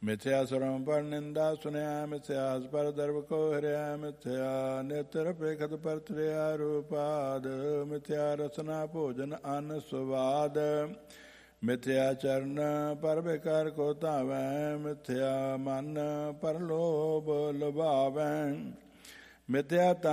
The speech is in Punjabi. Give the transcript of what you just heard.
ਮਿਥਿਆ ਸਰਮ ਪਰ ਨਿੰਦਾ ਸੁਨਿਆ, ਮਿਥਿਆ ਪਰ ਦਰਬ ਕੋ ਹਰਿਆ, ਮਿਥਿਆ ਨੇਤਰ ਪੇਖਤ ਪਰ ਤ੍ਰਿਆ ਰੂਪਾਦ, ਮਿਥਿਆ ਰਸਨਾ ਭੋਜਨ ਅਨ ਸੁਵਾਦ, ਮਿਥਿਆ ਚਰਨ ਪਰ ਬਿਕਾਰ ਕੋ ਧਾਵੈ, ਮਿਥਿਆ ਮਨ ਪਰ ਲੋਭ ਲੁਭਾਵੈ, ਮਿਥਿਆ